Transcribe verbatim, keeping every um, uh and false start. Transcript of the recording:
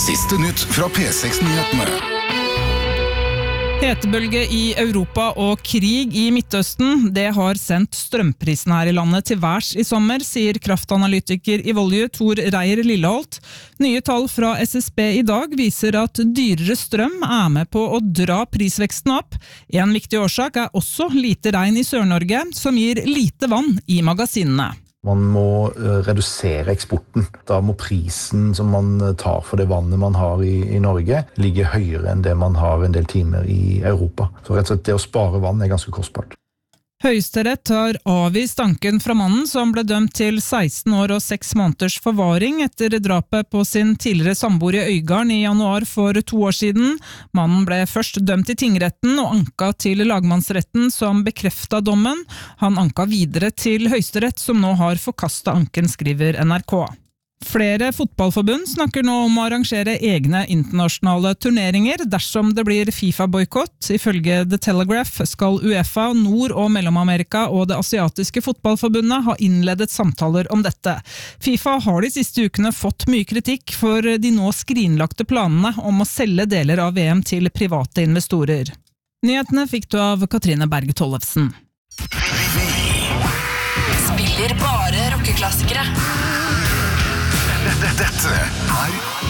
Siste nytt fra P seks Nyhetene. Hetebølge i Europa og krig i Midtøsten, det har sendt strømprisen her i landet til værs i sommer, sier kraftanalytiker i Volue Tor Reier Lilleholt. Nye tall fra S S B i dag viser at dyrere strøm er med på å dra prisveksten opp. En viktig årsak er også lite regn i Sør-Norge, som gir lite vann i magasinene. Man må redusere eksporten. Da må prisen som man tar for det vannet man har i, i Norge ligge høyere enn det man har en del timer i Europa. Så rett og slett det å spare vann er ganske kostbart. Høyesterett har avvist anken fra mannen som ble dømt til seksten år og seks måneders forvaring etter drapet på sin tidligere samboer i Øygarden i januar for to år siden. Mannen ble først dømt i tingretten og anka til lagmannsretten som bekreftet dommen. Han anka videre til Høyesterett som nå har forkastet anken, skriver N R K. Flere fotballforbund snakker nå om å arrangere egne internasjonale turneringer dersom det blir FIFA-boykott. Ifølge The Telegraph skal UEFA, Nord- og Mellom-Amerika og det asiatiske fotballforbundet ha innledet samtaler om dette. FIFA har de siste ukene fått mye kritikk for de nå skrinlagte planene om å selge deler av V M til private investorer. Nyhetene fikk du av Katrine Berg Tollefsen. Spiller bare rockeklassikere. Dette er